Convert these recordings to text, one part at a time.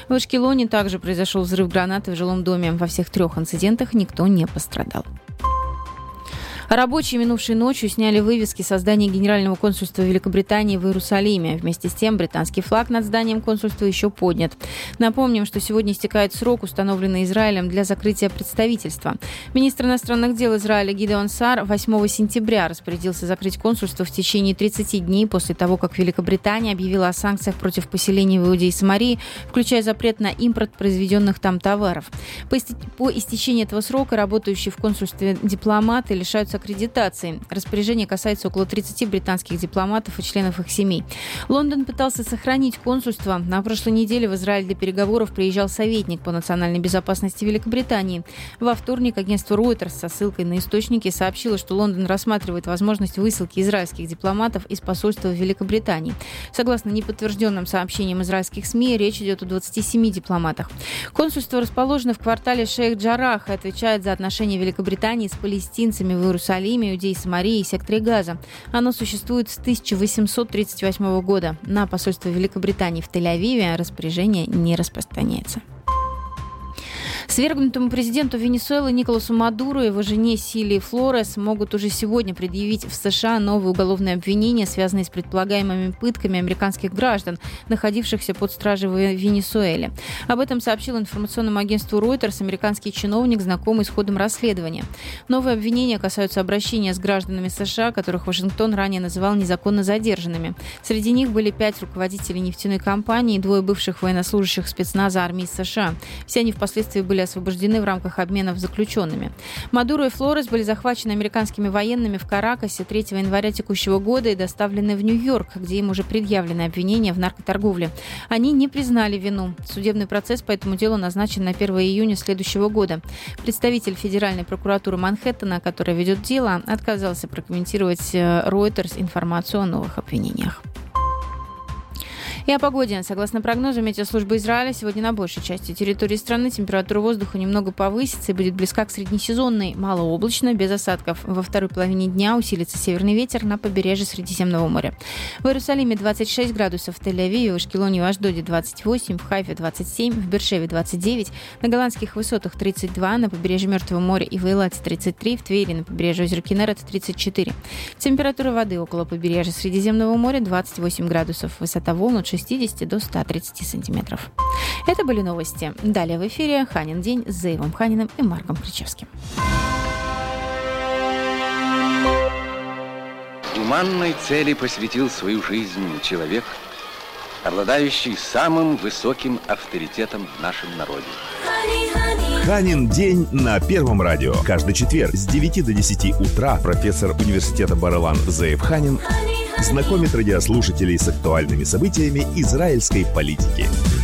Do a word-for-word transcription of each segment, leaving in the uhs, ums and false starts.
В Ашкелоне также произошел взрыв гранаты в жилом доме. Во всех трех инцидентах никто не пострадал. Рабочие минувшей ночью сняли вывески со здания Генерального консульства Великобритании в Иерусалиме. Вместе с тем британский флаг над зданием консульства еще поднят. Напомним, что сегодня истекает срок, установленный Израилем для закрытия представительства. Министр иностранных дел Израиля Гидеон Саар восьмого сентября распорядился закрыть консульство в течение тридцати дней после того, как Великобритания объявила о санкциях против поселений в Иудее и Самарии, включая запрет на импорт произведенных там товаров. По истечении этого срока работающие в консульстве дипломаты лишаются аккредитации. Распоряжение касается около тридцати британских дипломатов и членов их семей. Лондон пытался сохранить консульство. На прошлой неделе в Израиль для переговоров приезжал советник по национальной безопасности Великобритании. Во вторник агентство Reuters со ссылкой на источники сообщило, что Лондон рассматривает возможность высылки израильских дипломатов из посольства в Великобритании. Согласно неподтвержденным сообщениям израильских СМИ, речь идет о двадцати семи дипломатах. Консульство расположено в квартале Шейх-Джарах и отвечает за отношения Великобритании с палестинцами в Иерусалиме, Иудее, Самарии и секторе Газа. Оно существует с тысяча восемьсот тридцать восьмого года. На посольство Великобритании в Тель-Авиве распоряжение не распространяется. Свергнутому президенту Венесуэлы Николасу Мадуро и его жене Силии Флорес могут уже сегодня предъявить в США новые уголовные обвинения, связанные с предполагаемыми пытками американских граждан, находившихся под стражей в Венесуэле. Об этом сообщил информационному агентству Reuters американский чиновник, знакомый с ходом расследования. Новые обвинения касаются обращения с гражданами США, которых Вашингтон ранее называл незаконно задержанными. Среди них были пять руководителей нефтяной компании и двое бывших военнослужащих спецназа армии США. Все они впоследствии были освобождены в рамках обменов с заключенными. Мадуро и Флорес были захвачены американскими военными в Каракасе третьего января текущего года и доставлены в Нью-Йорк, где им уже предъявлены обвинения в наркоторговле. Они не признали вину. Судебный процесс по этому делу назначен на первого июня следующего года. Представитель Федеральной прокуратуры Манхэттена, которая ведет дело, отказался прокомментировать Reuters информацию о новых обвинениях. И о погоде. Согласно прогнозу Метеослужбы Израиля, сегодня на большей части территории страны температура воздуха немного повысится и будет близка к среднесезонной. Малооблачно, без осадков. Во второй половине дня усилится северный ветер на побережье Средиземного моря. В Иерусалиме двадцать шесть градусов, в Тель-Авиве, в Ашкелоне и Ашдоде двадцать восемь, в Хайфе двадцать семь, в Беэр-Шеве двадцать девять, на голландских высотах тридцать два, на побережье Мертвого моря и в Эйлате тридцать три, в Твери на побережье озера Кинерет тридцать четыре. Температура воды около побережья Средиземного моря двадцать восемь градусов. Высота волн от шестидесяти до ста тридцати сантиметров. Это были новости. Далее в эфире Ханин день с Зеевом Ханиным и Марком Кричевским. Гуманной цели посвятил свою жизнь человек, обладающий самым высоким авторитетом в нашем народе. Ханин день на Первом радио. Каждый четверг с девяти до десяти утра профессор университета Бар-Илан Зеев Ханин знакомит радиослушателей с актуальными событиями израильской политики.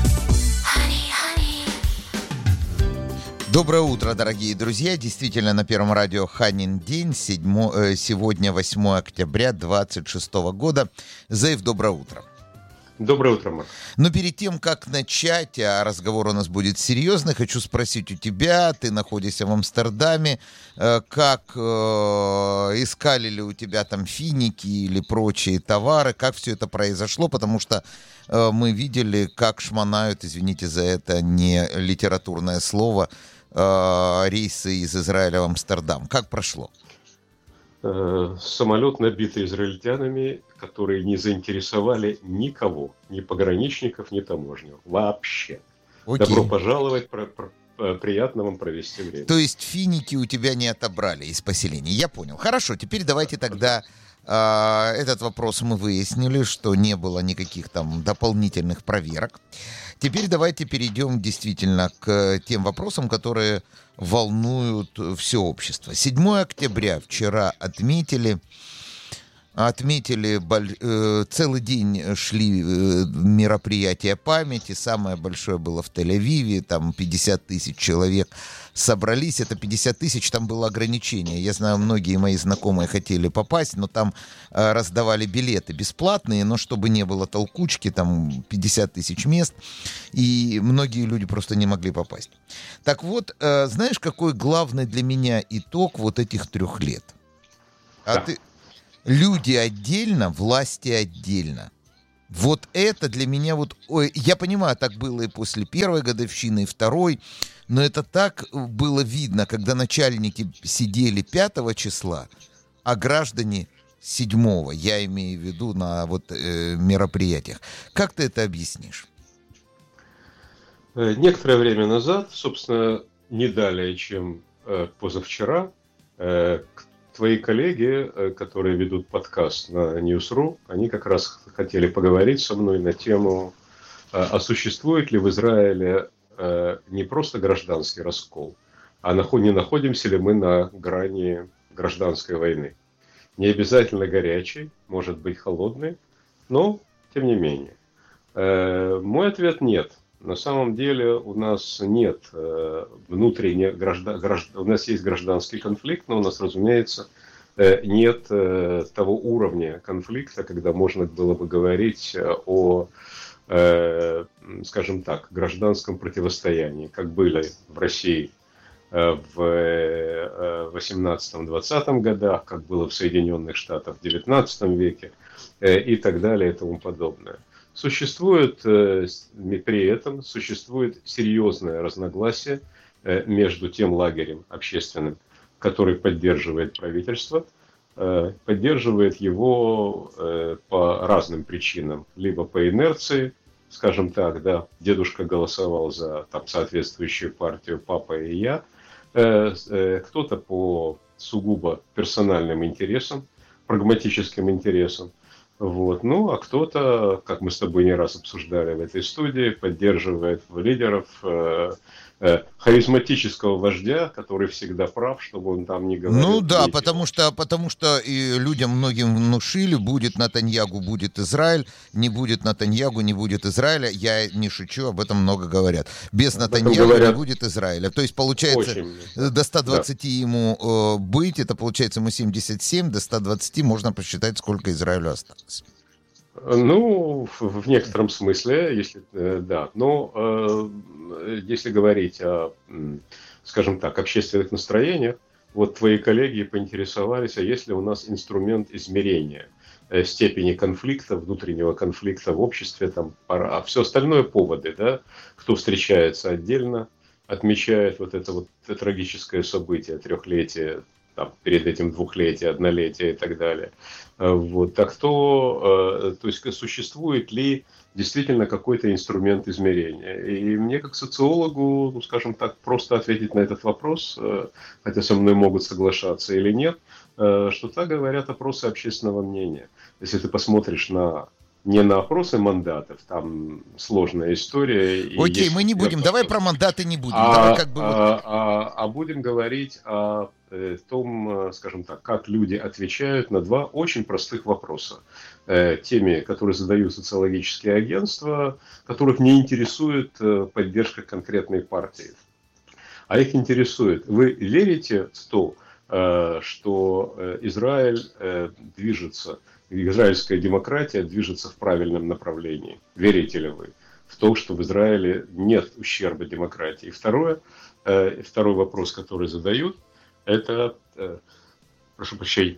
Доброе утро, дорогие друзья. Действительно, на Первом радио Ханин день. Седьмо, э, сегодня восьмого октября двадцать шестого года. Зеев, доброе утро. Доброе утро, Марк. Но перед тем, как начать, а разговор у нас будет серьезный, хочу спросить у тебя, ты находишься в Амстердаме, э, как э, искали ли у тебя там финики или прочие товары, как все это произошло, потому что э, мы видели, как шмонают, извините за это не литературное слово, э, рейсы из Израиля в Амстердам. Как прошло? Самолет, набитый израильтянами, которые не заинтересовали никого, ни пограничников, ни таможню. Вообще. Окей. Добро пожаловать, про, про, приятно вам провести время. То есть финики у тебя не отобрали из поселений. Я понял. Хорошо, теперь давайте тогда... э, этот вопрос мы выяснили, что не было никаких там дополнительных проверок. Теперь давайте перейдем действительно к тем вопросам, которые волнуют все общество. седьмого октября вчера отметили, отметили э, целый день шли э, мероприятия памяти. Самое большое было в Тель-Авиве, там пятьдесят тысяч человек собрались. Это пятьдесят тысяч, там было ограничение. Я знаю, многие мои знакомые хотели попасть, но там э, раздавали билеты бесплатные, но чтобы не было толкучки, там пятьдесят тысяч мест, и многие люди просто не могли попасть. Так вот, э, знаешь, какой главный для меня итог вот этих трех лет? А да. ты... Люди отдельно, власти отдельно. Вот это для меня вот... Ой, я понимаю, так было и после первой годовщины, и второй, но это так было видно, когда начальники сидели пятого числа, а граждане седьмого, я имею в виду на вот э, мероприятиях. Как ты это объяснишь? Некоторое время назад, собственно, не далее, чем э, позавчера, э, твои коллеги, э, которые ведут подкаст на News точка ру, они как раз хотели поговорить со мной на тему, э, а существует ли в Израиле э, не просто гражданский раскол, а наход, не находимся ли мы на грани гражданской войны. Не обязательно горячий, может быть холодный, но тем не менее. Э, мой ответ нет. На самом деле у нас нет э, внутреннего граждан, граждан, у нас есть гражданский конфликт, но у нас, разумеется, э, нет э, того уровня конфликта, когда можно было бы говорить о, э, скажем так, гражданском противостоянии, как были в России э, в восемнадцатом-двадцатом годах, как было в Соединенных Штатах в девятнадцатом веке э, и так далее и тому подобное. Существует при этом существует серьезное разногласие между тем лагерем общественным, который поддерживает правительство, поддерживает его по разным причинам, либо по инерции, скажем так, да, дедушка голосовал за там соответствующую партию, папа и я, кто-то по сугубо персональным интересам, прагматическим интересам. Вот. Ну, а кто-то, как мы с тобой не раз обсуждали в этой студии, поддерживает лидеров э, э, харизматического вождя, который всегда прав, чтобы он там не говорил. Ну да, потому что, потому что и людям многим внушили, будет Нетаньягу, будет Израиль, не будет Нетаньягу, не будет Израиля. Я не шучу, об этом много говорят. Без Нетаньягу говорят... не будет Израиля. То есть получается очень... до ста двадцати да. ему э, быть, это получается ему семьдесят семь, до ста двадцати можно посчитать, сколько Израилю осталось. Ну, в некотором смысле, если да, но э, если говорить о, скажем так, общественных настроениях, вот твои коллеги поинтересовались, а есть ли у нас инструмент измерения э, степени конфликта, внутреннего конфликта в обществе, там, а все остальное поводы, да, кто встречается отдельно, отмечает вот это вот это трагическое событие, трехлетие, там, перед этим двухлетие, однолетие и так далее. Вот. Так то, то есть существует ли действительно какой-то инструмент измерения? И мне как социологу, ну, скажем так, просто ответить на этот вопрос, хотя со мной могут соглашаться или нет, что так говорят опросы общественного мнения. Если ты посмотришь на не на опросы мандатов, там сложная история. Окей, мы не будем, давай про мандаты не будем. А, давай как бы а, вот... а, а будем говорить о том, скажем так, как люди отвечают на два очень простых вопроса. Теми, которые задают социологические агентства, которых не интересует поддержка конкретной партии. А их интересует, вы верите в то, что Израиль движется, израильская демократия движется в правильном направлении? Верите ли вы в то, что в Израиле нет ущерба демократии? И второе, второй вопрос, который задают, это, прошу прощения.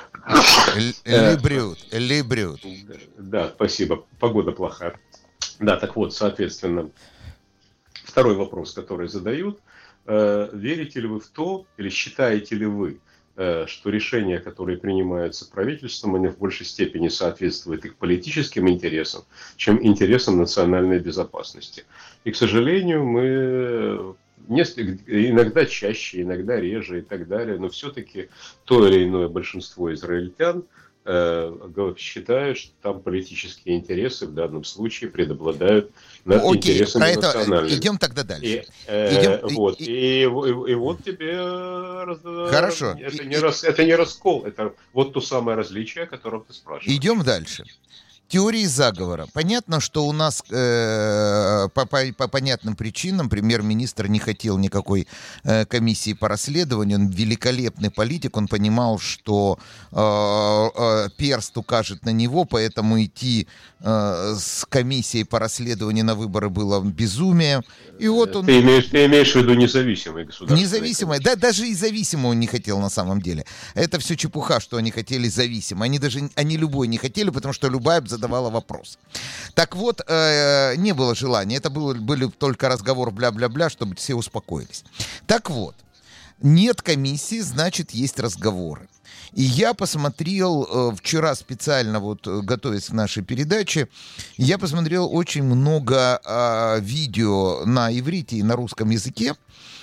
Либрют, либрют. Да, спасибо, погода плохая. Да, так вот, соответственно, второй вопрос, который задают, верите ли вы в то, или считаете ли вы, что решения, которые принимаются правительством, они в большей степени соответствуют их политическим интересам, чем интересам национальной безопасности. И, к сожалению, мы иногда чаще, иногда реже и так далее, но все-таки то или иное большинство израильтян э, считают, что там политические интересы в данном случае преобладают над Окей, интересами про национальными. Идем тогда дальше. И, э, Идем, вот, и, и, и, и, и вот тебе... Хорошо. Это, и, не, рас, это не раскол, это вот то самое различие, о котором ты спрашиваешь. Идем дальше. Теории заговора. Понятно, что у нас э, по, по, по понятным причинам премьер-министр не хотел никакой э, комиссии по расследованию. Он великолепный политик, он понимал, что э, э, перст укажет на него, поэтому идти э, с комиссией по расследованию на выборы было безумие. И вот он... Ты имеешь, ты имеешь в виду независимое государство? Независимое, да, даже и зависимого он не хотел на самом деле. Это все чепуха, что они хотели зависимое. Они даже, они любой не хотели, потому что любая задавала вопрос. Так вот, э, не было желания. Это было, были только разговор бля-бля-бля, чтобы все успокоились. Так вот, нет комиссии, значит, есть разговоры. И я посмотрел э, вчера специально, вот готовясь к нашей передаче, я посмотрел очень много э, видео на иврите и на русском языке,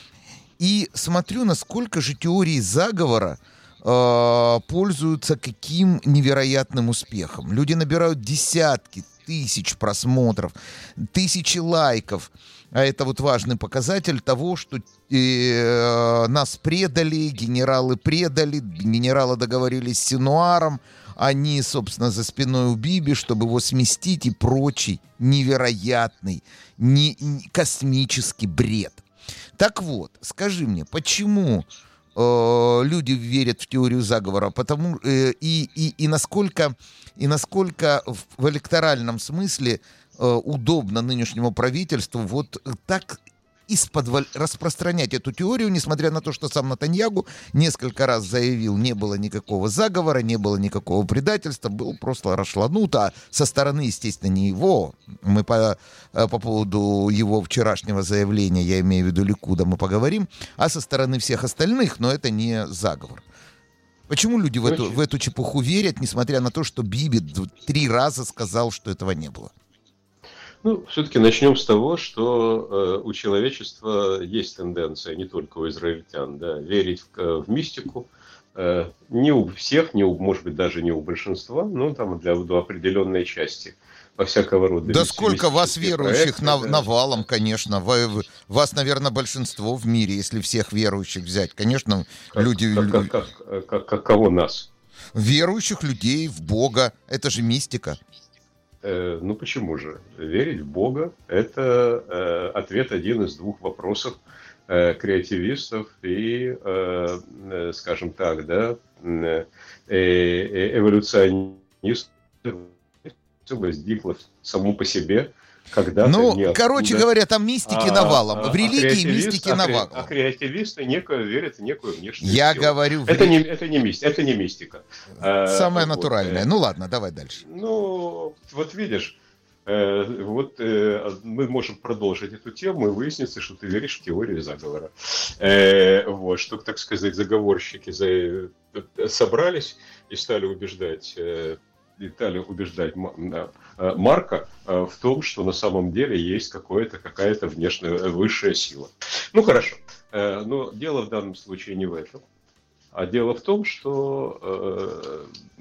и смотрю, насколько же теории заговора э, пользуются каким невероятным успехом. Люди набирают десятки тысяч просмотров, тысячи лайков. А это вот важный показатель того, что э, нас предали, генералы предали, генералы договорились с Синуаром, они, собственно, за спиной у Биби, чтобы его сместить, и прочий невероятный, не, не, космический бред. Так вот, скажи мне, почему э, люди верят в теорию заговора? Потому, э, и, и, и, насколько, и насколько в, в электоральном смысле удобно нынешнему правительству вот так из-под распространять эту теорию, несмотря на то, что сам Нетаньяху несколько раз заявил, не было никакого заговора, не было никакого предательства, был просто рашланут, а со стороны, естественно, не его. Мы по, по поводу его вчерашнего заявления, я имею в виду Ликуда, мы поговорим, а со стороны всех остальных, но это не заговор. Почему люди в эту, в эту чепуху верят, несмотря на то, что Биби три раза сказал, что этого не было? Ну, все-таки начнем с того, что э, у человечества есть тенденция, не только у израильтян, да, верить в, в мистику. Э, не у всех, не у, может быть, даже не у большинства, но там для, до определенной части. Во всякого рода. Да сколько вас верующих проекты, нав, да. навалом, конечно. Вы, вас, наверное, большинство в мире, если всех верующих взять. Конечно, как, люди... Как, как, как, как, как кого нас? Верующих людей в Бога. Это же мистика. Э, ну почему же? Верить в Бога – это э, ответ один из двух вопросов э, креативистов и, э, э, скажем так, да, э, э, эволюционистов возникло само по себе. Когда-то ну, ниоткуда. Короче говоря, там мистики а, навалом. А, в религии а мистики а навалом. А креативисты некое, верят в некую внешнюю Я силу. говорю... Это, в... не, это, не мистика, это не мистика. Самое а, натуральное. Вот. Ну ладно, давай дальше. Ну, вот видишь, э, вот э, мы можем продолжить эту тему и выяснится, что ты веришь в теорию заговора. Э, вот, что, так сказать, заговорщики за... собрались и стали убеждать... Э, Детали убеждать Марка в том, что на самом деле есть какое-то, какая-то внешняя высшая сила. Ну хорошо, но дело в данном случае не в этом, а дело в том, что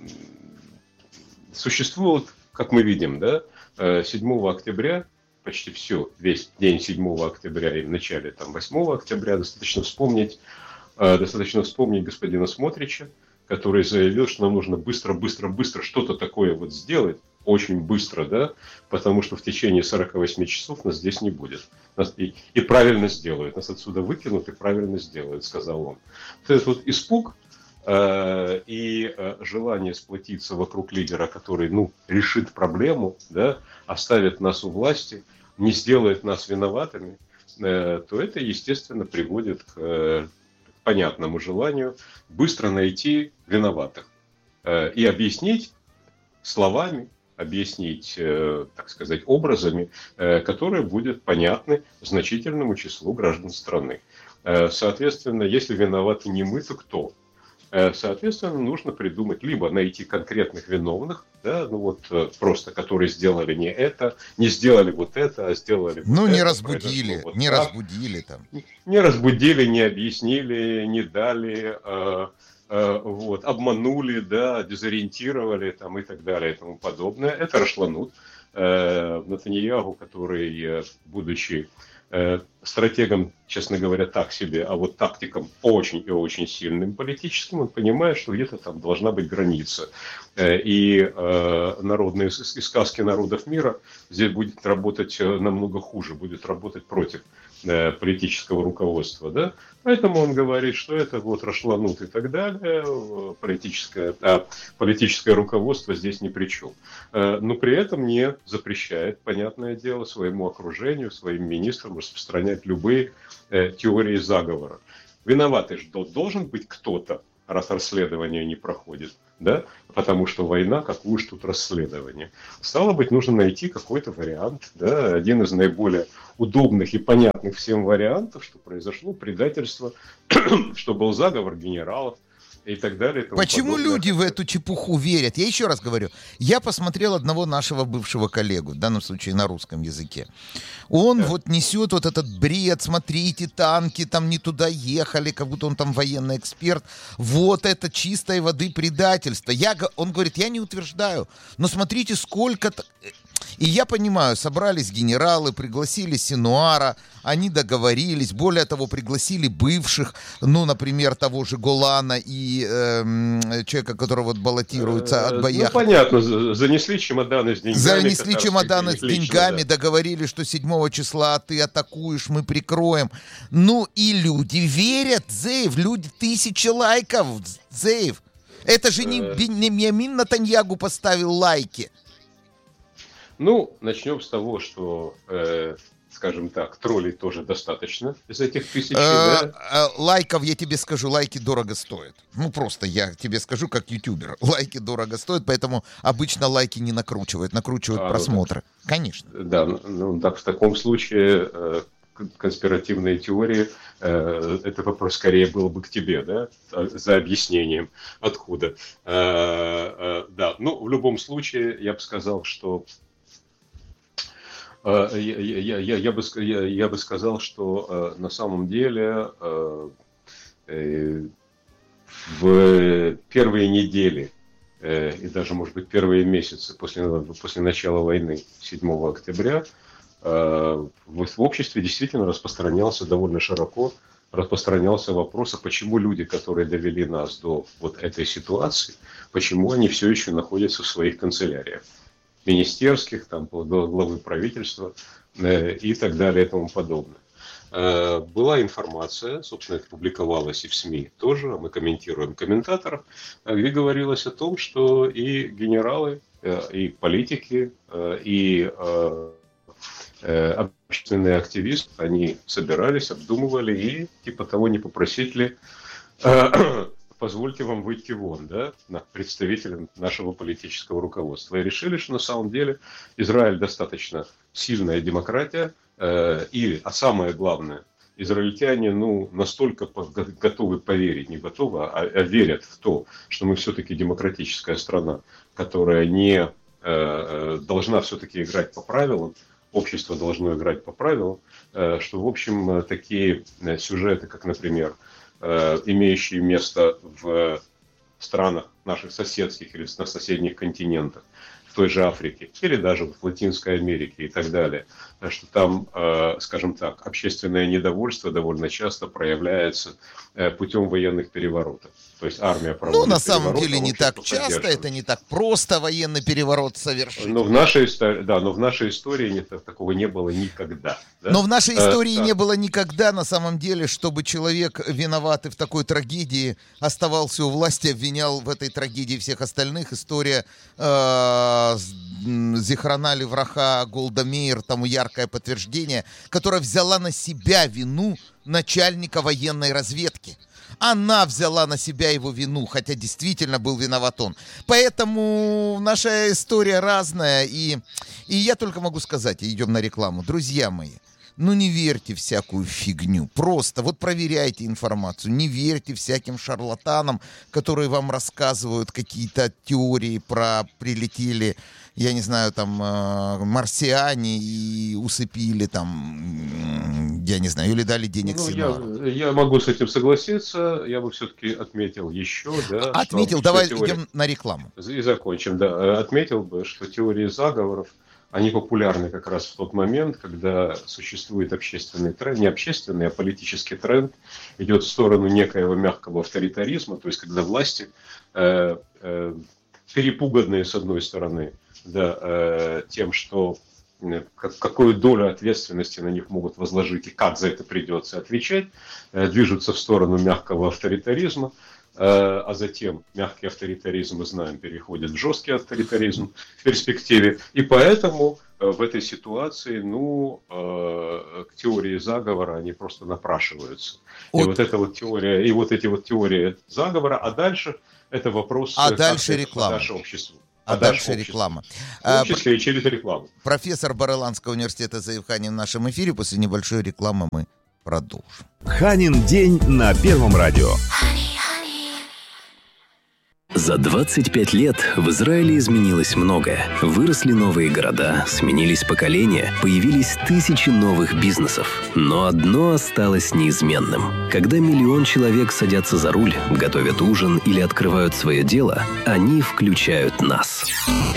существует, как мы видим, да, седьмого октября, почти все, весь день седьмого октября и в начале там, восьмого октября, достаточно вспомнить, достаточно вспомнить господина Смотрича, который заявил, что нам нужно быстро-быстро-быстро что-то такое вот сделать, очень быстро, да, потому что в течение сорока восьми часов нас здесь не будет. Нас и, и правильно сделают, нас отсюда выкинут и правильно сделают, сказал он. Вот этот вот испуг э, и э, желание сплотиться вокруг лидера, который, ну, решит проблему, да, оставит нас у власти, не сделает нас виноватыми, э, то это, естественно, приводит к... Э, понятному желанию быстро найти виноватых э, и объяснить словами, объяснить, э, так сказать, образами, э, которые будут понятны значительному числу граждан страны. Э, соответственно, если виноваты не мы, то кто? Э, соответственно, нужно придумать, либо найти конкретных виновных, да, ну вот э, просто, которые сделали не это, не сделали вот это, а сделали вот ну, это. Ну, не разбудили, вот не так. разбудили там. Не разбудили, не объяснили, не дали, э, э, вот, обманули, да, дезориентировали там, и так далее и тому подобное. Это рашланут. Э, Нетаньяху, который, э, будучи э, стратегом, честно говоря, так себе, а вот тактиком очень и очень сильным политическим, он понимает, что где-то там должна быть граница. Э, и э, народные и сказки народов мира здесь будет работать намного хуже, будет работать против политического руководства, да, поэтому он говорит, что это вот рашланут и так далее, политическое, а политическое руководство здесь ни при чем, но при этом не запрещает, понятное дело, своему окружению, своим министрам распространять любые э, теории заговора. Виноватый же должен быть кто-то, раз расследование не проходит. да, потому что война, какое уж тут расследование. Стало быть, нужно найти какой-то вариант, да, один из наиболее удобных и понятных всем вариантов, что произошло предательство, что был заговор генералов и так далее. И Почему подобное. люди в эту чепуху верят? Я еще раз говорю, я посмотрел одного нашего бывшего коллегу, в данном случае на русском языке. Он Да. вот несет вот этот бред, смотрите, танки там не туда ехали, как будто он там военный эксперт. Вот это чистой воды предательство. Я, г- он говорит, я не утверждаю, но смотрите, сколько... И я понимаю, собрались генералы, пригласили Синуара, они договорились, более того, пригласили бывших, ну, например, того же Голана и эм, человека, который вот баллотируется от боях. Ну, понятно, за- занесли чемоданы с деньгами. Занесли татарские, чемоданы с лично, деньгами, да. договорились, что седьмого числа ты атакуешь, мы прикроем. Ну и люди верят, Зеев, люди, тысячи лайков, Зеев. Это же не Э. Беньямин Натаньягу поставил лайки. Ну, начнем с того, что, э, скажем так, троллей тоже достаточно из этих тысяч, да? Э, э, Лайков, я тебе скажу, лайки дорого стоят. Ну, просто я тебе скажу, как ютубер. Лайки дорого стоят, поэтому обычно лайки не накручивают, накручивают А, ну просмотры. Конечно. Да, ну, ну, так, в таком случае э, к- конспиративные теории, э, это вопрос скорее был бы к тебе, да, а, за объяснением, откуда. Э, э, да, ну, в любом случае, я бы сказал, что э, я, я, я, я бы, ска- я, я бы сказал, что э, на самом деле э, э, в первые недели э, и даже, может быть, первые месяцы после, после начала войны, седьмого октября, э, в, в обществе действительно распространялся довольно широко, распространялся вопрос, а почему люди, которые довели нас до вот этой ситуации, почему они все еще находятся в своих канцеляриях, министерских, там, главы правительства э, и так далее и тому подобное. Э, Была информация, собственно, это публиковалось и в СМИ тоже, мы комментируем комментаторов, э, где говорилось о том, что и генералы, э, и политики, э, и э, э, общественные активисты, они собирались, обдумывали и типа того, не попросить ли э, позвольте вам выйти вон, да, на представителям нашего политического руководства. И решили, что на самом деле Израиль достаточно сильная демократия, э, и, а самое главное, израильтяне, ну, настолько по- го- готовы поверить, не готовы, а, а верят в то, что мы все-таки демократическая страна, которая не э, э, должна все-таки играть по правилам, общество должно играть по правилам, э, что, в общем, э, такие э, сюжеты, как, например, э, имеющие место в странах наших соседских или на соседних континентах, в той же Африке или даже в Латинской Америке и так далее, э, что там, э, скажем так, общественное недовольство довольно часто проявляется э, путем военных переворотов. То есть армия проводит Ну, на самом переворот, деле, а не общество так часто, поддерживает. это не так просто военный переворот совершить. Но в нашей истории, да, но в нашей истории не- такого не было никогда. Да? Но в нашей Э, истории да. не было никогда, на самом деле, чтобы человек, виноватый в такой трагедии, оставался у власти, обвинял в этой трагедии всех остальных. История э, с- м, Зихрана Левраха, Голда Меир, тому яркое подтверждение, которая взяла на себя вину начальника военной разведки. Она взяла на себя его вину, хотя действительно был виноват он. Поэтому наша история разная. И, и я только могу сказать, идем на рекламу. Друзья мои, ну не верьте всякую фигню. Просто вот проверяйте информацию. Не верьте всяким шарлатанам, которые вам рассказывают какие-то теории про прилетели, я не знаю, там, э, марсиане и усыпили там, м, я не знаю, или дали денег Ну, Синуару. я, я могу с этим согласиться. Я бы все-таки отметил еще, да. Отметил, что- давай что теория- идем на рекламу. И закончим, да. Отметил бы, что теории заговоров, они популярны как раз в тот момент, когда существует общественный тренд, не общественный, а политический тренд, идет в сторону некоего мягкого авторитаризма, то есть когда власти, э, э, перепуганные с одной стороны, да, э, тем, что э, как- какую долю ответственности на них могут возложить и как за это придется отвечать, э, движутся в сторону мягкого авторитаризма. а затем мягкий авторитаризм, мы знаем, переходит в жесткий авторитаризм в перспективе. И поэтому в этой ситуации, ну, к теории заговора они просто напрашиваются. Вот. И вот эта вот теория, и вот эти вот теории заговора, а дальше это вопрос... А дальше реклама. Обществу. А, а дальше, дальше реклама. В том числе и через рекламу. Профессор Бареланского университета Зеев Ханин в нашем эфире. После небольшой рекламы мы продолжим. Ханин день на Первом радио. За двадцать пять лет в Израиле изменилось многое. Выросли новые города, сменились поколения, появились тысячи новых бизнесов. Но одно осталось неизменным. Когда миллион человек садятся за руль, готовят ужин или открывают свое дело, они включают нас.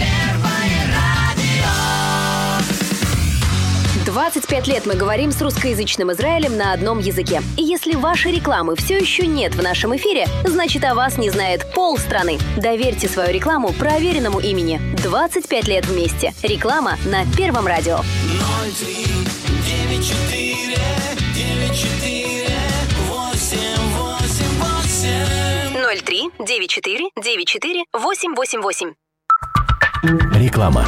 двадцать пять лет мы говорим с русскоязычным Израилем на одном языке. И если вашей рекламы все еще нет в нашем эфире, значит, о вас не знает полстраны. Доверьте свою рекламу проверенному имени. двадцать пять лет вместе. Реклама на Первом радио. ноль три девять четыре девять четыре восемь восемь восемь. ноль три девять четыре девять четыре восемь восемь восемь. Реклама.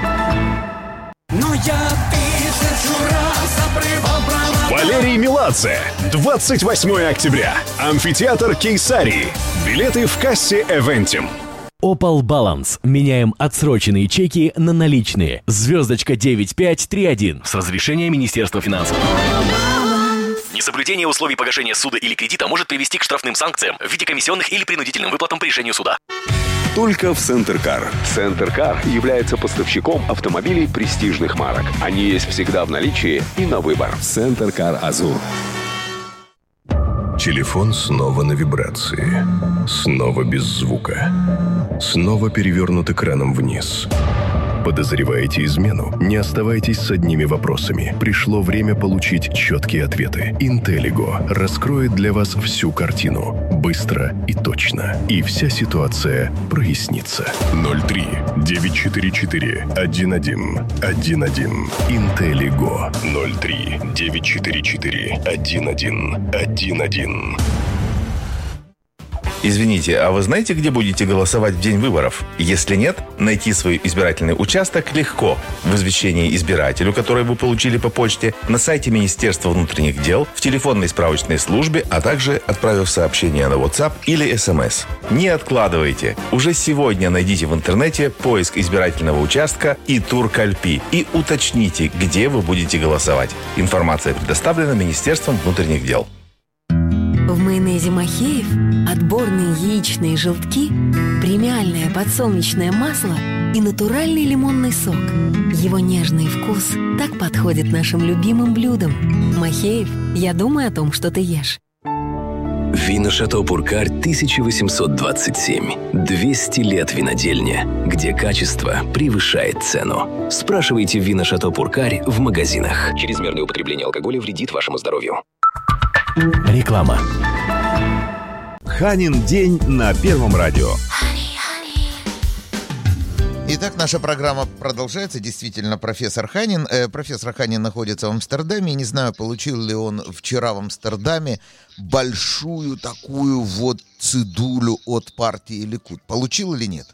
Но я тысячу раз обрывал провода. Валерий Меладзе. двадцать восьмого октября. Амфитеатр Кейсарии. Билеты в кассе Эвентим. Opal Balance. Меняем отсроченные чеки на наличные. Звездочка девять пять три один. С разрешения Министерства финансов. Несоблюдение условий погашения суда или кредита может привести к штрафным санкциям в виде комиссионных или принудительным выплатам по решению суда. Только в Центр Кар. Центр Кар является поставщиком автомобилей престижных марок. Они есть всегда в наличии и на выбор. Центр Кар Азур. Телефон снова на вибрации. Снова без звука. Снова перевернут экраном вниз. Подозреваете измену? Не оставайтесь с одними вопросами. Пришло время получить четкие ответы. Интеллиго раскроет для вас всю картину. Быстро и точно. И вся ситуация прояснится. ноль три девять четыре четыре один один один один. Интеллиго. ноль три девять четыре четыре один один один один. Извините, а вы знаете, где будете голосовать в день выборов? Если нет, найти свой избирательный участок легко. В извещении избирателю, которое вы получили по почте, на сайте Министерства внутренних дел, в телефонной справочной службе, а также отправив сообщение на WhatsApp или эс эм эс. Не откладывайте. Уже сегодня найдите в интернете поиск избирательного участка и тур Кальпи и уточните, где вы будете голосовать. Информация предоставлена Министерством внутренних дел. В майонезе Махеев отборные яичные желтки, премиальное подсолнечное масло и натуральный лимонный сок. Его нежный вкус так подходит нашим любимым блюдам. Махеев, я думаю о том, что ты ешь. Вино Шато Пуркарь тысяча восемьсот двадцать семь. двести лет винодельня, где качество превышает цену. Спрашивайте Вино Шато Пуркарь в магазинах. Чрезмерное употребление алкоголя вредит вашему здоровью. Реклама. Ханин день на Первом радио. Итак, наша программа продолжается. Действительно, профессор Ханин. Э, профессор Ханин находится в Амстердаме. Не знаю, получил ли он вчера в Амстердаме большую такую вот цедулю от партии Ликуд. Получил или нет?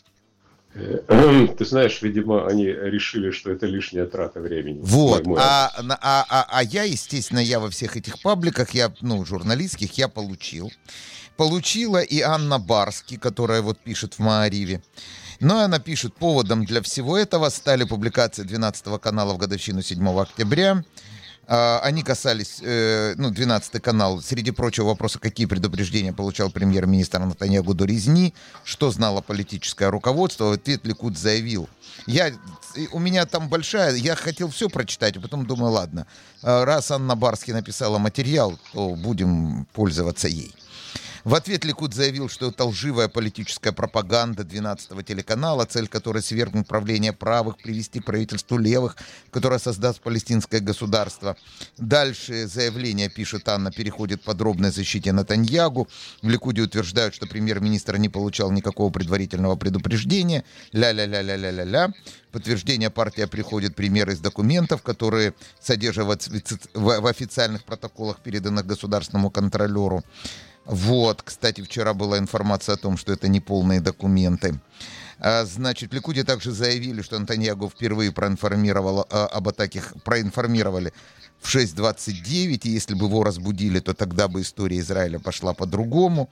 Ты знаешь, видимо, они решили, что это лишняя трата времени. Вот, а, а, а, а я, естественно, я во всех этих пабликах, я, ну, журналистских, я получил. Получила и Анна Барски, которая вот пишет в Маариве. Но она пишет: поводом для всего этого стали публикации двенадцатого канала в годовщину седьмого октября. Они касались, ну, двенадцатый канал, среди прочего вопроса, какие предупреждения получал премьер-министр Нетаньяху до резни, что знало политическое руководство. В ответ Ликуд заявил: я, у меня там большая, я хотел все прочитать, а потом думаю, ладно, раз Анна Барски написала материал, то будем пользоваться ей. В ответ Ликуд заявил, что это лживая политическая пропаганда двенадцатого телеканала, цель которой свергнуть правление правых, привести к правительству левых, которое создаст палестинское государство. Дальше заявление, пишет Анна, переходит к подробной защите Нетаньяху. В Ликуде утверждают, что премьер-министр не получал никакого предварительного предупреждения. Ля-ля-ля-ля-ля-ля-ля. Подтверждение партия приходит примеры из документов, которые содержат в официальных протоколах, переданных государственному контролеру. Вот, кстати, вчера была информация о том, что это неполные документы. Значит, в Ликуде также заявили, что Нетаньяху впервые проинформировал об атаке, проинформировали в шесть двадцать девять, и если бы его разбудили, то тогда бы история Израиля пошла по-другому.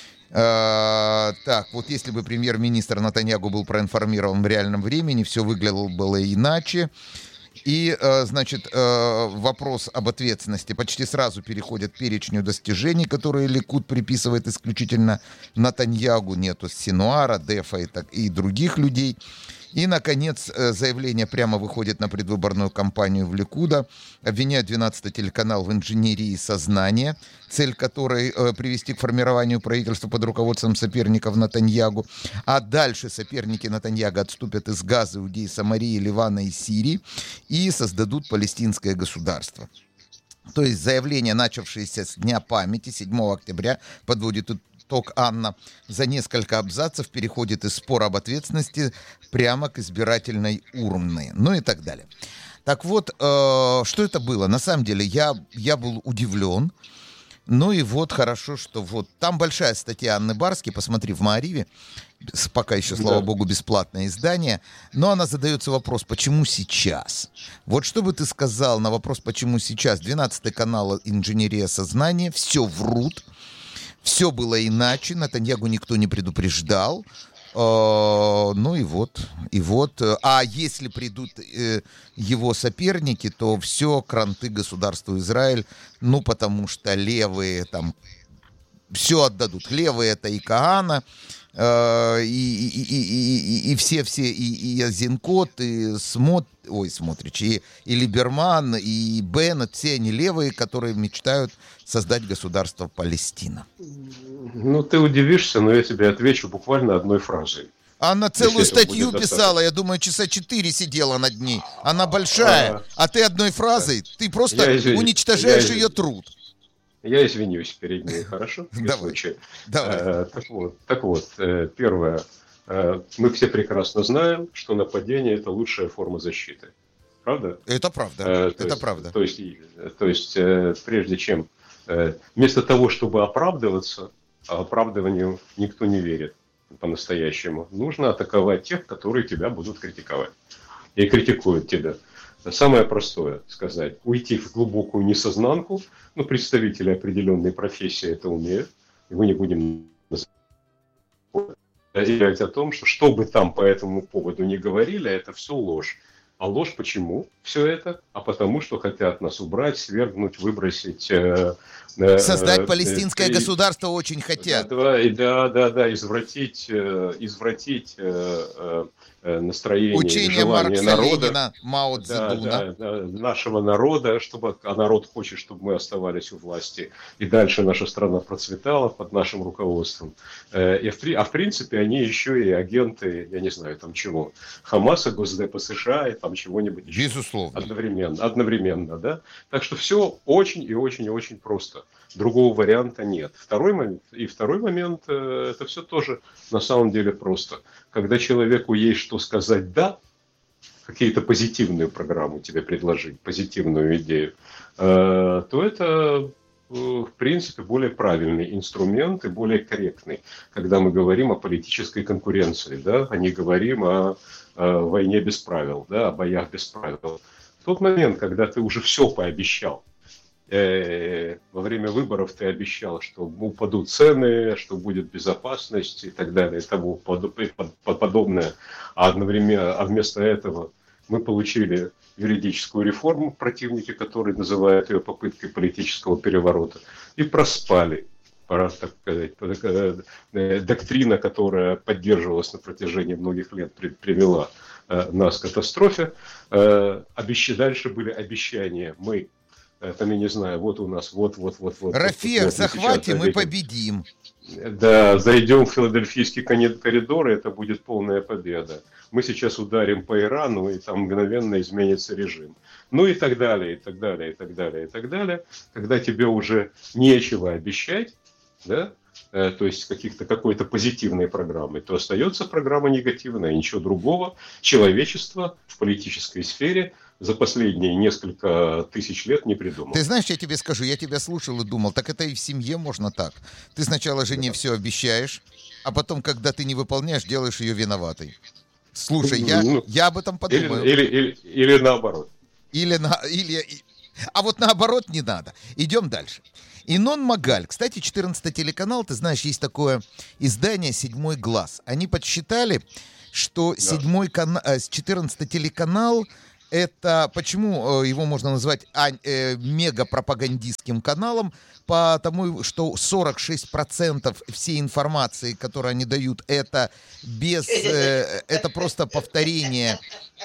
Так, вот если бы премьер-министр Нетаньяху был проинформирован в реальном времени, все выглядело было иначе. И, значит, вопрос об ответственности почти сразу переходит к перечню достижений, которые Ликуд приписывает исключительно Нетаньяху. Нету Синуара, Дефа и, так, и других людей. И, наконец, заявление прямо выходит на предвыборную кампанию в Ликуда. Обвиняют двенадцатый телеканал в инженерии сознания, цель которой э, привести к формированию правительства под руководством соперников Нетаньяху. А дальше соперники Нетаньяху отступят из Газы, Иудеи, Самарии, Ливана и Сирии и создадут палестинское государство. То есть заявление, начавшееся с Дня памяти седьмого октября, подводит итог Анна, за несколько абзацев переходит из спора об ответственности прямо к избирательной урне, ну и так далее. Так вот, э, что это было? На самом деле я, я был удивлен. Ну и вот хорошо, что вот там большая статья Анны Барски, посмотри в Маариве, пока еще, слава да. богу, бесплатное издание, но она задается вопрос, почему сейчас? Вот что бы ты сказал на вопрос, почему сейчас? двенадцатый канал «Инженерия сознания», все врут, все было иначе, Нетаньяху никто не предупреждал. Ну и вот, и вот. А если придут его соперники, то все кранты государству Израиль, ну потому что левые там все отдадут. Левые это и Каана, и, и, и, и, и все-все, и, и Азинкот, и Смот, ой, Смотрич, и, и Либерман, и Беннет, все они левые, которые мечтают создать государство Палестина. Ну, ты удивишься, но я тебе отвечу буквально одной фразой. Она целую статью писала, я думаю, часа четыре сидела над ней. Она большая, а, а ты одной фразой, ты просто извини, уничтожаешь ее труд. Я извинюсь перед ней, хорошо? Давай. Давай. А, так вот, так вот, первое. Мы все прекрасно знаем, что нападение – это лучшая форма защиты. Правда? Это правда. А, это есть, правда. То есть, то есть, прежде чем, вместо того, чтобы оправдываться, а оправдыванию никто не верит по-настоящему, нужно атаковать тех, которые тебя будут критиковать. И критикуют тебя. Самое простое сказать, уйти в глубокую несознанку, ну, представители определенной профессии это умеют, и мы не будем заявлять о том, что что бы там по этому поводу ни говорили, это все ложь. А ложь почему все это? А потому что хотят нас убрать, свергнуть, выбросить. Э, э, Создать э, палестинское э, государство очень хотят. Да, да, да, да, извратить, э, извратить э, э, настроение, учение желание Маркса, народа, Ленина, Мао Цзэдуна. да, да, да, нашего народа, чтобы, а народ хочет, чтобы мы оставались у власти, и дальше наша страна процветала под нашим руководством. Э, и в, а в принципе они еще и агенты, я не знаю, там чего, Хамаса, Госдепа США, и там чего-нибудь еще. Безусловно. Одновременно, одновременно, да. Так что все очень и очень и очень просто. Другого варианта нет. Второй момент, и второй момент, э, это все тоже на самом деле просто. Когда человеку есть что сказать «да», какие-то позитивную программу тебе предложить, позитивную идею, э, то это, э, в принципе, более правильный инструмент и более корректный, когда мы говорим о политической конкуренции, да, а не говорим о о войне без правил, да, о боях без правил. В тот момент, когда ты уже все пообещал, э, во время выборов ты обещал, что упадут цены, что будет безопасность и так далее, и тому подобное, а одновременно, а вместо этого мы получили юридическую реформу, противники которые называют ее попыткой политического переворота, и проспали. Пора, так сказать, доктрина, которая поддерживалась на протяжении многих лет, привела э, нас к катастрофе. Э, обещ... Дальше были обещания. Мы, э, там, я не знаю, вот у нас, вот, вот, вот, вот. Рафех, вот, захватим и победим. Да, зайдем в филадельфийский коридор, и это будет полная победа. Мы сейчас ударим по Ирану, и там мгновенно изменится режим. Ну и так далее, и так далее, и так далее, и так далее. Когда тебе уже нечего обещать, да, э, то есть каких-то какой-то позитивной программы, то остается программа негативная. Ничего другого человечество в политической сфере за последние несколько тысяч лет не придумал. Ты знаешь, я тебе скажу, я тебя слушал и думал, так это и в семье можно так. Ты сначала жене все обещаешь, а потом, когда ты не выполняешь, делаешь ее виноватой. Слушай, я, Ну, я об этом подумаю. Или, или, или, или наоборот. Или на, или, а вот наоборот не надо. Идем дальше. Инон Магаль. Кстати, четырнадцатый телеканал, ты знаешь, есть такое издание «Седьмой глаз». Они подсчитали, что седьмой кана... четырнадцатый телеканал, это почему его можно назвать а, э, мегапропагандистским каналом? Потому что сорок шесть процентов всей информации, которую они дают, это без, э, это просто повторение.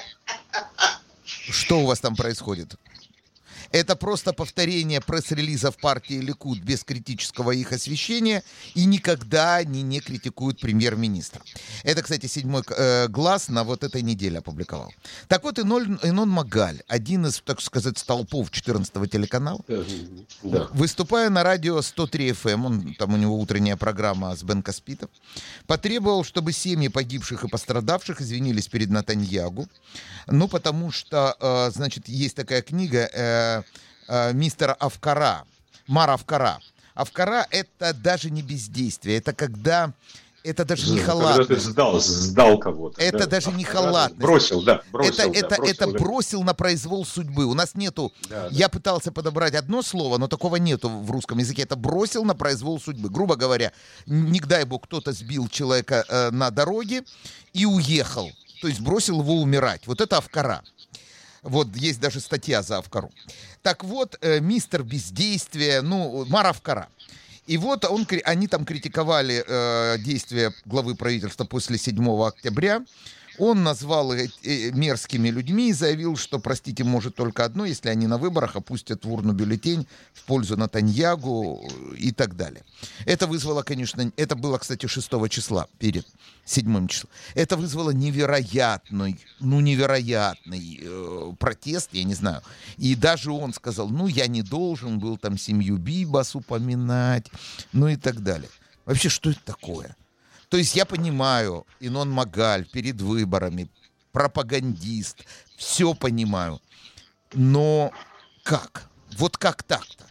Что у вас там происходит? Это просто повторение пресс-релизов партии Ликуд без критического их освещения, и никогда они не критикуют премьер-министра. Это, кстати, седьмой э, глаз на вот этой неделе опубликовал. Так вот, Инон, Инон Магаль, один из, так сказать, столпов четырнадцатого телеканала, Да. выступая на радио сто три эф эм, он, там у него утренняя программа с Бен Каспитом, потребовал, чтобы семьи погибших и пострадавших извинились перед Натаньягу. Ну, потому что, э, значит, есть такая книга э, э, мистера Авкара, Мар Авкара. Авкара — это даже не бездействие, это когда... Это даже не халатность. Когда ты сдал, сдал кого-то. Это да? даже не халатность. Бросил, да. Бросил, это, да, это, бросил, это да. бросил на произвол судьбы. У нас нету... Да, я да. пытался подобрать одно слово, но такого нету в русском языке. Это бросил на произвол судьбы. Грубо говоря, не дай бог, кто-то сбил человека э, на дороге и уехал. То есть бросил его умирать. Вот это Авкара. Вот есть даже статья за Авкару. Так вот, э, мистер бездействия, ну, Мар Авкара. И вот он, они там критиковали э, действия главы правительства после седьмого октября. Он назвал их э, мерзкими людьми и заявил, что, простите, может только одно, если они на выборах опустят в урну бюллетень в пользу Натаньягу и так далее. Это вызвало, конечно, это было, кстати, шестого числа, перед седьмым числом. Это вызвало невероятный, ну, невероятный э, протест, я не знаю. И даже он сказал, ну, я не должен был там семью Бибас упоминать, ну и так далее. Вообще, что это такое? То есть я понимаю, Инон Магаль перед выборами, пропагандист, все понимаю. Но как? Вот как так-то?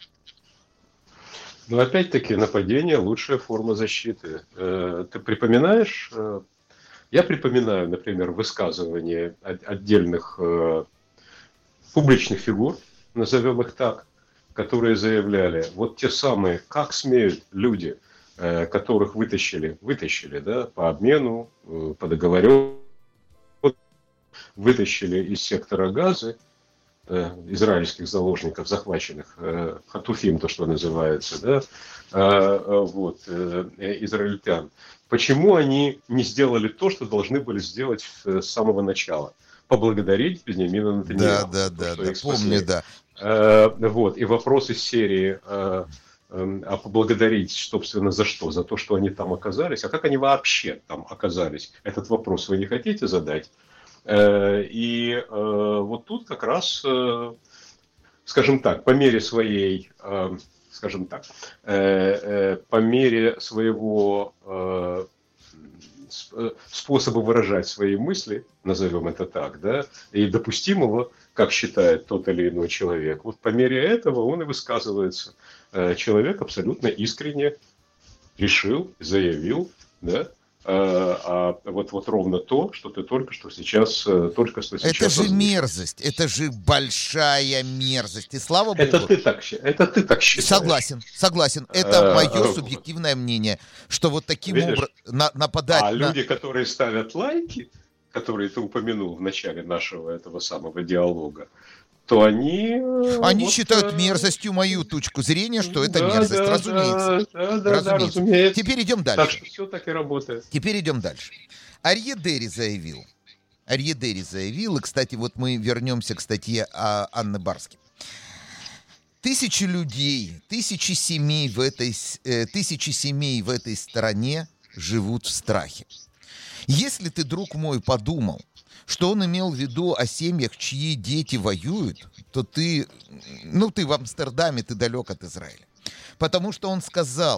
Но опять-таки нападение — лучшая форма защиты. Ты припоминаешь, я припоминаю, например, высказывания отдельных публичных фигур, назовем их так, которые заявляли, вот те самые, как смеют люди, которых вытащили, вытащили, да, по обмену, по договору, вытащили из сектора Газы, э, израильских заложников, захваченных, э, хатуфим, то, что называется, да, э, э, вот, э, израильтян. Почему они не сделали то, что должны были сделать с самого начала? Поблагодарить Беньямина Нетаньяху. Да, да, да, да, помню, да. Э, вот, и вопрос из серии... Э, а поблагодарить, собственно, за что? За то, что они там оказались? А как они вообще там оказались? Этот вопрос вы не хотите задать? И вот тут как раз, скажем так, по мере своей, скажем так, по мере своего способа выражать свои мысли, назовем это так, да, и допустимого, как считает тот или иной человек, вот по мере этого он и высказывается. Человек абсолютно искренне решил, заявил, да, а, а вот, вот ровно то, что ты только что сейчас, только что сейчас это же озвучил. мерзость, это же большая мерзость, и слава богу. Это ты так, это ты так считаешь. Согласен, согласен, это А, мое а, субъективное мнение, что вот таким видишь? образом на, нападать А на... люди, которые ставят лайки, которые ты упомянул в начале нашего этого самого диалога, то они... Они вот, считают мерзостью мою точку зрения, что это да, мерзость, да, разумеется. Да, да, разумеется. да, разумеется. Теперь идем дальше. Так что все так и работает. Теперь идем дальше. Арье Дери заявил. Арье Дери заявил, и, кстати, вот мы вернемся к статье Анны Барски. Тысячи людей, тысячи семей в этой, э, тысячи семей в этой стране живут в страхе. Если ты, друг мой, подумал, что он имел в виду о семьях, чьи дети воюют, то ты, ну, ты в Амстердаме, ты далек от Израиля. Потому что он сказал,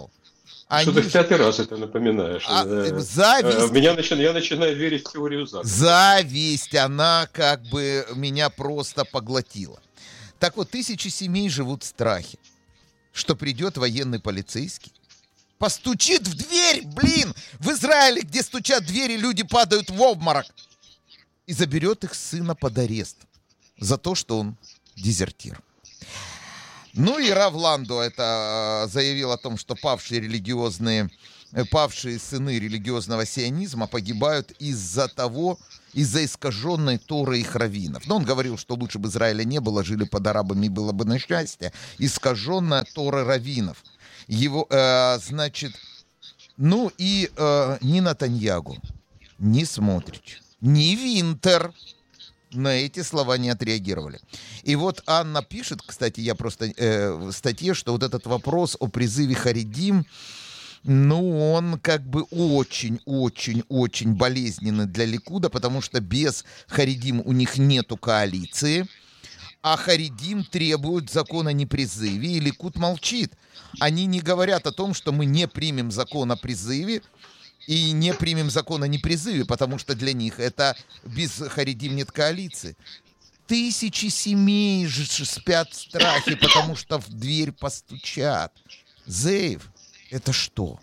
Они... Что ты в пятый раз это напоминаешь. А, зависть... Меня начи... Я начинаю верить в теорию заговора. Зависть, она как бы меня просто поглотила. Так вот, тысячи семей живут в страхе, что придет военный полицейский, постучит в дверь, блин, в Израиле, где стучат двери, люди падают в обморок, и заберет их сына под арест за то, что он дезертир. Ну и Рав Ландо это заявил о том, что павшие религиозные, павшие сыны религиозного сионизма погибают из-за того, из-за искаженной Торы их раввинов. Но он говорил, что лучше бы Израиля не было, жили под арабами, было бы на счастье. Искаженная Тора раввинов. Его, э, значит, ну и э, ни Натаньягу, ни Смотрич, ни Винтер на эти слова не отреагировали. И вот Анна пишет, кстати, я просто э, в статье, что вот этот вопрос о призыве харидим, ну, он как бы очень-очень-очень болезненный для Ликуда, потому что без харидим у них нету коалиции, а харидим требуют закона о непризыве, и Ликуд молчит. Они не говорят о том, что мы не примем закон о призыве, и не примем закон о непризыве, потому что для них это без харидим нет коалиции. Тысячи семей же спят в страхе, потому что в дверь постучат. Зеев, это что?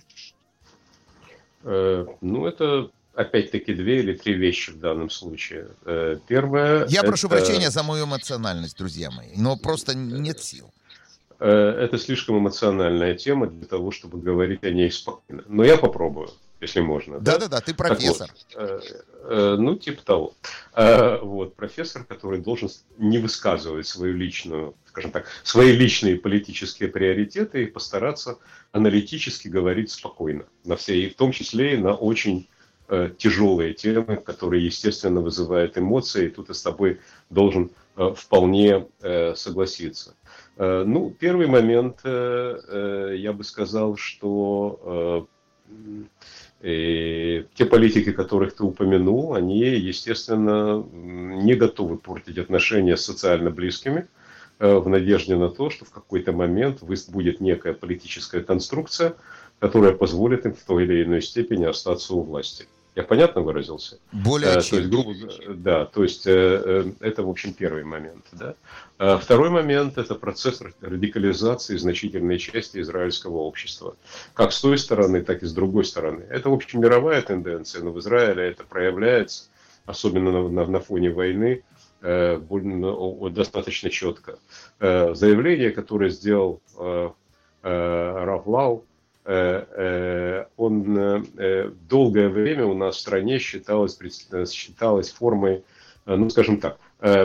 Э, ну, это опять-таки две или три вещи в данном случае. Э, первое... Я это... прошу прощения за мою эмоциональность, друзья мои, но просто нет сил. Э, это слишком эмоциональная тема для того, чтобы говорить о ней спокойно. Но я попробую. Если можно. Да-да-да, ты профессор. Вот, э, э, ну, типа того. Э, вот, профессор, который должен не высказывать свою личную, скажем так, свои личные политические приоритеты и постараться аналитически говорить спокойно. На все, и в том числе и на очень э, тяжелые темы, которые, естественно, вызывают эмоции. И тут я с тобой должен э, вполне э, согласиться. Э, ну, первый момент, э, э, я бы сказал, что... Э, И те политики, которых ты упомянул, они, естественно, не готовы портить отношения с социально близкими в надежде на то, что в какой-то момент будет некая политическая конструкция, которая позволит им в той или иной степени остаться у власти. Я понятно выразился? Более а, чем. То есть, грубо, да, то есть это, в общем, первый момент. Да? А второй момент – это процесс радикализации значительной части израильского общества. Как с той стороны, так и с другой стороны. Это, в общем, мировая тенденция, но в Израиле это проявляется, особенно на, на, на фоне войны, э, достаточно четко. Э, заявление, которое сделал э, э, Рав Лау, он долгое время у нас в стране считалось, считалось формой, ну, скажем так,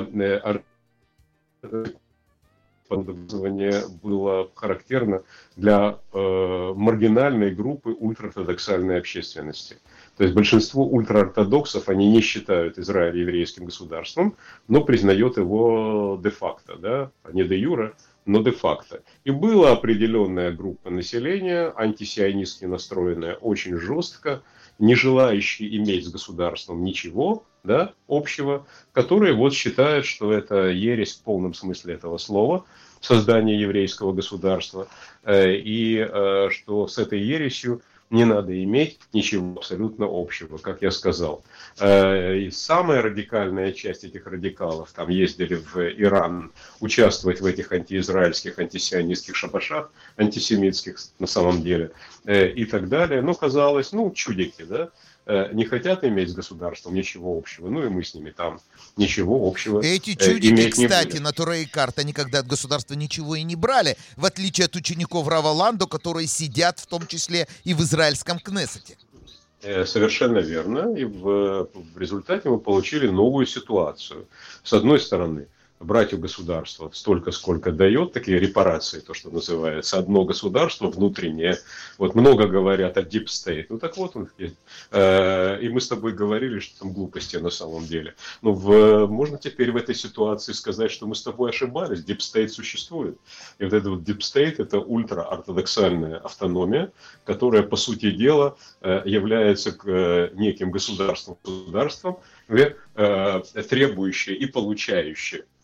высказывание было характерно для маргинальной группы ультраортодоксальной общественности. То есть большинство ультраортодоксов, они не считают Израиль еврейским государством, но признают его де-факто, да, не де-юре, но де-факто. И была определенная группа населения, антисионистски настроенная очень жестко, не желающая иметь с государством ничего, да, общего, которые вот считают, что это ересь в полном смысле этого слова, создание еврейского государства, и что с этой ересью не надо иметь ничего абсолютно общего, как я сказал. И самая радикальная часть этих радикалов там ездили в Иран участвовать в этих антиизраильских, антисионистских шабашах, антисемитских на самом деле, и так далее. Ну, казалось, ну, чудики, да, не хотят иметь с государством ничего общего, ну и мы с ними там ничего общего Эти чудики, кстати, на Туре и Карта никогда от государства ничего и не брали, в отличие от учеников Рава Ландо, которые сидят в том числе и в израильском Кнессете. Совершенно верно. И в, в результате мы получили новую ситуацию. С одной стороны, брать у государства столько, сколько дает, такие репарации, то, что называется, одно государство внутреннее. Вот много говорят о Deep State. Ну так вот он есть. И мы с тобой говорили, что там глупости на самом деле. Но в, можно теперь в этой ситуации сказать, что мы с тобой ошибались. Deep State существует. И вот этот вот Deep State – это ультраортодоксальная автономия, которая, по сути дела, является неким государством, государством, требующее и получающее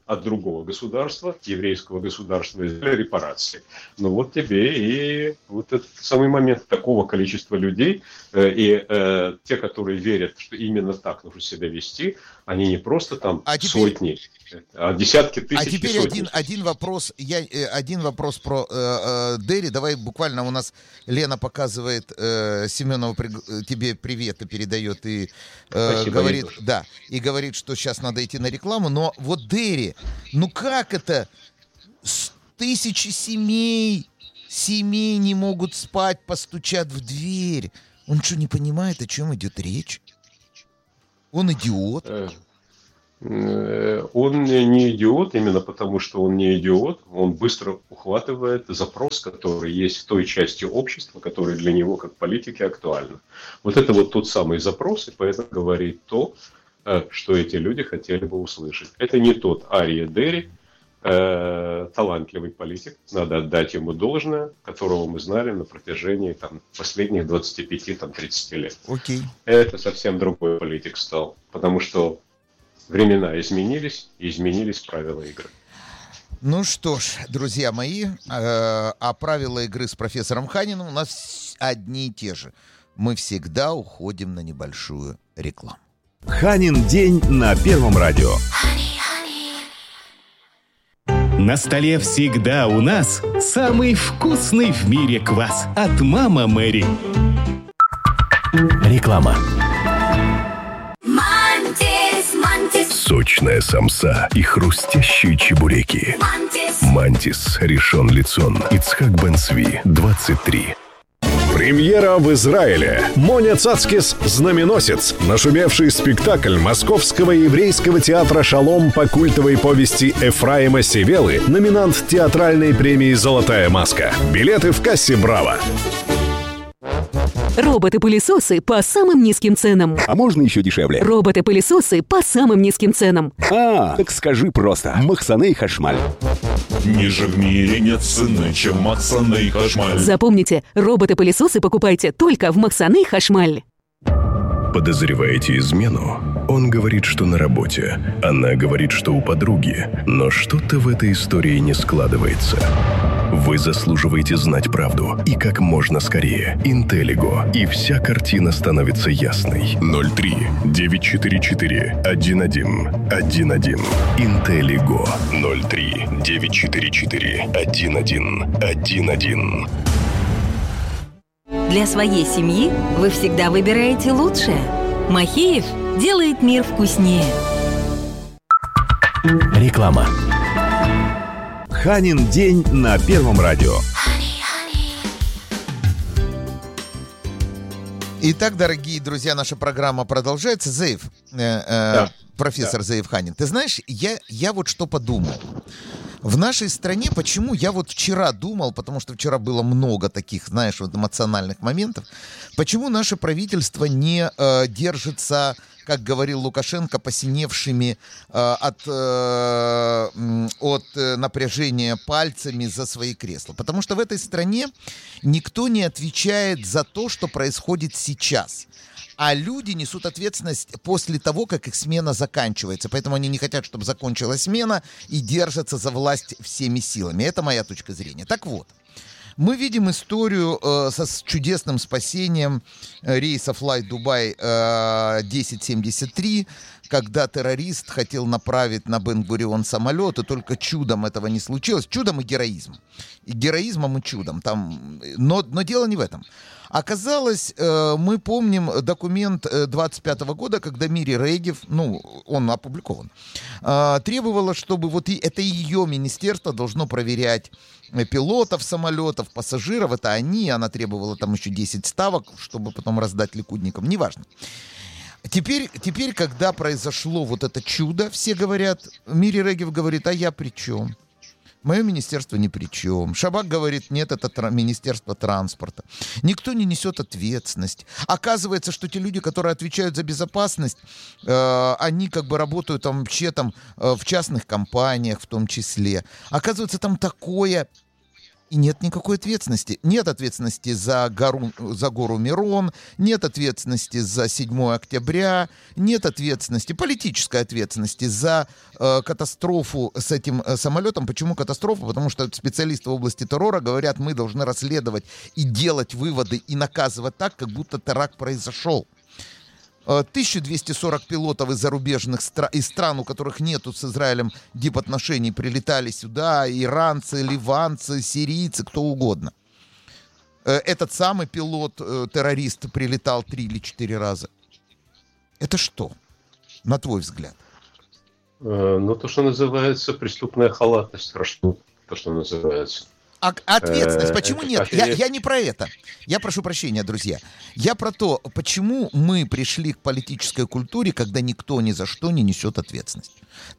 от другого государства, еврейского государства Израиля, репарации. Ну вот тебе и вот этот самый момент такого количества людей, э, и э, те, которые верят, что именно так нужно себя вести, они не просто там а теперь... сотни, а десятки тысяч. А теперь один, один вопрос, я, один вопрос про э, э, Дерри. Давай буквально у нас Лена показывает, э, Семенова при, тебе привет и передает, и э, говорит, да, и говорит, что сейчас надо идти на рекламу, но вот Дерри, ну как это? Тысячи семей, семей не могут спать, постучат в дверь. Он что, не понимает, о чем идет речь? Он идиот? Он не идиот, именно потому что он не идиот. Он быстро ухватывает запрос, который есть в той части общества, который для него как политики актуальна. Вот это вот тот самый запрос, и поэтому говорит то, что эти люди хотели бы услышать. Это не тот Арье Дерри, э, талантливый политик, надо отдать ему должное, которого мы знали на протяжении там, последних двадцати пяти тридцати лет. Окей. Это совсем другой политик стал, потому что времена изменились, и изменились правила игры. Ну что ж, друзья мои, э, а правила игры с профессором Ханиным у нас одни и те же. Мы всегда уходим на небольшую рекламу. Ханин день на Первом радио. На столе всегда у нас самый вкусный в мире квас от «Мама Мэри». Реклама. Мантис, Мантис. Сочная самса и хрустящие чебуреки. Мантис. Мантис, Ришон Лицон, Ицхак Бен Цви, двадцать три. Премьера в Израиле. Моня Цацкис «Знаменосец». Нашумевший спектакль Московского еврейского театра «Шалом» по культовой повести Эфраима Севелы, номинант театральной премии «Золотая маска». Билеты в кассе «Браво». Роботы-пылесосы по самым низким ценам. А можно еще дешевле? Роботы-пылесосы по самым низким ценам. А, так скажи просто. Махсаны Хашмаль. Ниже в мире нет цены, чем Махсаны Хашмаль. Запомните, роботы-пылесосы покупайте только в Махсаны Хашмаль. Подозреваете измену? Он говорит, что на работе. Она говорит, что у подруги. Но что-то в этой истории не складывается. Вы заслуживаете знать правду. И как можно скорее. Интеллиго. И вся картина становится ясной. ноль три девятьсот четырьдесят четыре один один один один. Интеллиго. ноль три девятьсот четырьдесят четыре один один один один. Для своей семьи вы всегда выбираете лучшее. Махеев делает мир вкуснее. Реклама. Ханин день на Первом радио. Итак, дорогие друзья, наша программа продолжается. Зеев, э, э, да. профессор да. Зеев Ханин, ты знаешь, я, я вот что подумал. В нашей стране, почему я вот вчера думал, потому что вчера было много таких, знаешь, вот эмоциональных моментов, почему наше правительство не э, держится, как говорил Лукашенко, посиневшими э, от, э, от э, напряжения пальцами за свои кресла. Потому что в этой стране никто не отвечает за то, что происходит сейчас. А люди несут ответственность после того, как их смена заканчивается. Поэтому они не хотят, чтобы закончилась смена, и держатся за власть всеми силами. Это моя точка зрения. Так вот, мы видим историю э, со с чудесным спасением э, рейса Flight Dubai э, десять семьдесят три, когда террорист хотел направить на Бен-Гурион самолет, и только чудом этого не случилось. Чудом и героизм. И героизмом, и чудом. Там, но, но дело не в этом. Оказалось, э, мы помним документ двадцать пятого года, когда Мири Регев, ну, он опубликован, э, требовала, чтобы вот и, это ее министерство должно проверять пилотов самолетов, пассажиров, это они, она требовала там еще десять ставок, чтобы потом раздать ликудникам, неважно. Теперь, теперь, когда произошло вот это чудо, все говорят, Мири Регев говорит, а я при чем? Мое министерство ни при чем. Шабак говорит, нет, это тр- министерство транспорта. Никто не несет ответственность. Оказывается, что те люди, которые отвечают за безопасность, э, они как бы работают там вообще там э, в частных компаниях в том числе. Оказывается, там такое И нет никакой ответственности. Нет ответственности за гору, за гору Мирон, нет ответственности за седьмое октября, нет ответственности, политической ответственности за э, катастрофу с этим э, самолетом. Почему катастрофа? Потому что специалисты в области террора говорят, мы должны расследовать и делать выводы и наказывать так, как будто теракт произошел. тысяча двести сорок пилотов из зарубежных стран, из стран, у которых нету с Израилем дипотношений, прилетали сюда, иранцы, ливанцы, сирийцы, кто угодно. Этот самый пилот-террорист прилетал три или четыре раза. Это что, на твой взгляд? Ну, то, что называется преступная халатность, хорошо, то, что называется. А ответственность, почему нет? Я, я не про это. Я прошу прощения, друзья. Я про то, почему мы пришли к политической культуре, когда никто ни за что не несет ответственность.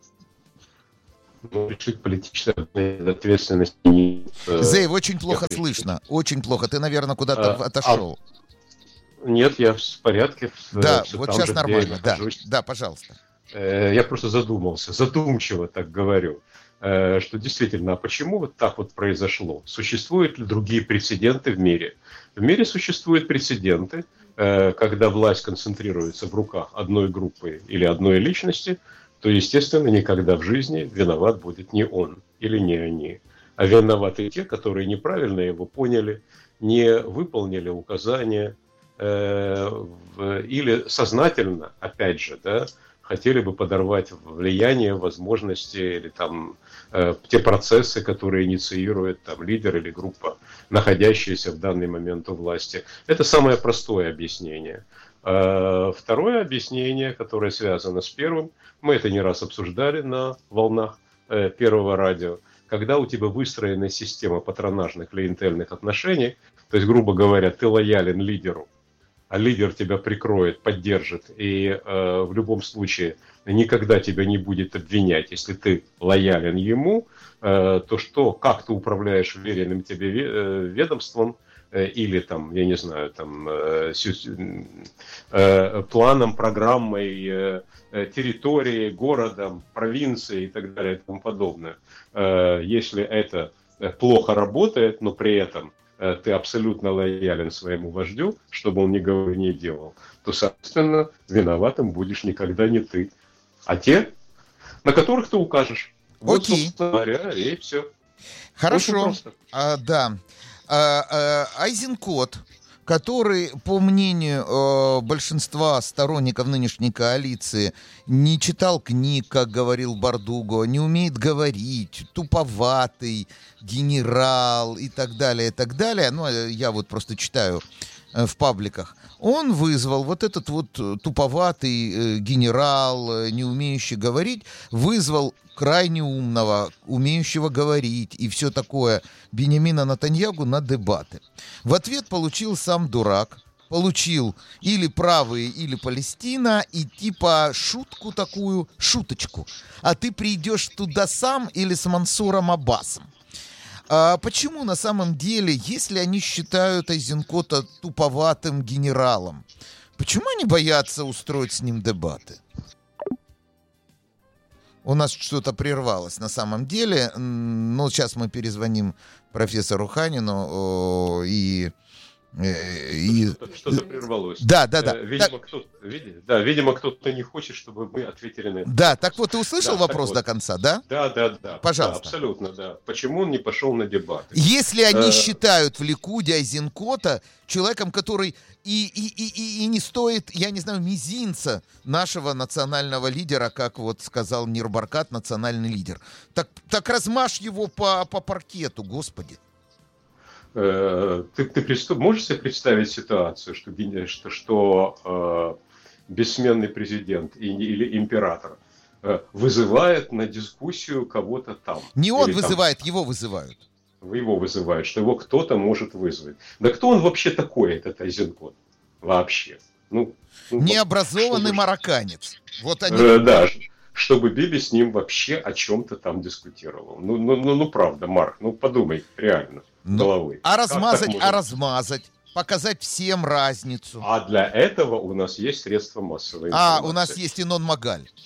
Ну, пришли к политической ответственности. Не, э, Зейв, очень плохо слышно. Очень плохо. Ты, наверное, куда-то а, отошел. А, нет, я в порядке. Да, вот сейчас же, нормально. Да, да, пожалуйста. Э, я просто задумался. Задумчиво так говорю. Что действительно, а почему вот так вот произошло? Существуют ли другие прецеденты в мире? В мире существуют прецеденты, когда власть концентрируется в руках одной группы или одной личности, то, естественно, никогда в жизни виноват будет не он или не они, а виноваты те, которые неправильно его поняли, не выполнили указания или сознательно, опять же, да, хотели бы подорвать влияние, возможности или там э, те процессы, которые инициирует там лидер или группа, находящаяся в данный момент у власти. Это самое простое объяснение. Э, второе объяснение, которое связано с первым, мы это не раз обсуждали на волнах э, Первого радио, когда у тебя выстроена система патронажных клиентельных отношений, то есть, грубо говоря, ты лоялен лидеру, а лидер тебя прикроет, поддержит, и э, в любом случае никогда тебя не будет обвинять, если ты лоялен ему, э, то что, как ты управляешь веренным тебе ведомством, э, или там, я не знаю, там, э, э, планом, программой, э, территорией, городом, провинцией и так далее и тому подобное. Э, если это плохо работает, но при этом ты абсолютно лоялен своему вождю, чтобы он ни говорил, ни делал, то, соответственно, виноватым будешь никогда не ты, а те, на которых ты укажешь. Вот, собственно говоря, и все. Хорошо. А, да. А, а, Айзенкот, который, по мнению э, большинства сторонников нынешней коалиции, не читал книг, как говорил Бардуго, не умеет говорить, туповатый генерал и так далее, и так далее. Ну, я вот просто читаю э, в пабликах. Он вызвал вот этот вот туповатый э, генерал, э, не умеющий говорить, вызвал крайне умного, умеющего говорить и все такое Биньямина Нетаньяху на дебаты. В ответ получил сам дурак, получил или правые, или Палестина, и типа шутку такую, шуточку. А ты придешь туда сам или с Мансуром Аббасом? А почему на самом деле, если они считают Айзенкота туповатым генералом, почему они боятся устроить с ним дебаты? У нас что-то прервалось на самом деле. Ну, сейчас мы перезвоним профессору Ханину и... И... Что-то, что-то прервалось. Да, да, да. Видимо, так... кто-то, видите? Да, видимо, кто-то не хочет, чтобы мы ответили на это. Да, так вот, ты услышал да, вопрос вот. до конца, да? Да, да, да. Пожалуйста. Да, абсолютно, да. Почему он не пошел на дебаты? Если они а... считают в Ликуде Айзенкота человеком, который и, и, и, и не стоит, я не знаю, мизинца нашего национального лидера, как вот сказал Нир Баркат, национальный лидер, так, так размажь его по, по паркету, господи. Ты, ты представ... можешь себе представить ситуацию, что, что, что э, бессменный президент и, или император э, вызывает на дискуссию кого-то там? Не он или вызывает, там... его вызывают. Его вызывают, что его кто-то может вызвать. Да кто он вообще такой, этот Айзенкот? Вообще. Ну, ну, необразованный чтобы... марокканец. Вот они... э, да, чтобы Биби с ним вообще о чем-то там дискутировал. Ну, ну, ну, ну правда, Марк, ну подумай, реально. Ну, головы. А размазать, а размазать, показать всем разницу. А для этого у нас есть средства массовой информации. А, у нас есть Инон Магаль.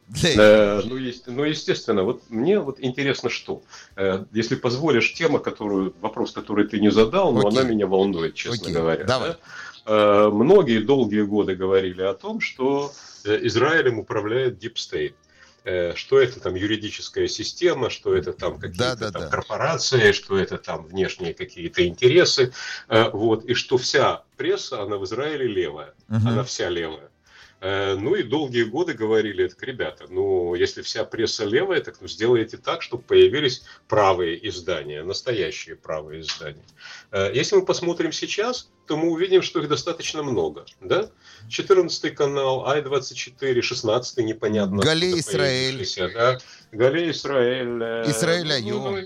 Э, ну, есть, ну, естественно, вот мне вот интересно, что, э, если позволишь, тема, которую, вопрос, который ты не задал, но Окей. она меня волнует, честно Окей. говоря. Давай. Да? Э, многие долгие годы говорили о том, что Израилем управляет Deep State. Что это там юридическая система, что это там какие-то да, да, там да. корпорации, что это там внешние какие-то интересы, вот, и что вся пресса, она в Израиле левая, угу. она вся левая. Ну и долгие годы говорили, так, ребята, ну если вся пресса левая, так ну сделайте так, чтобы появились правые издания, настоящие правые издания. Если мы посмотрим сейчас, то мы увидим, что их достаточно много, да? четырнадцатый канал, Ай двадцать четыре, шестнадцатый непонятно. Галей Исраэль. Да? Галей Исраэль. Исраэль Айом.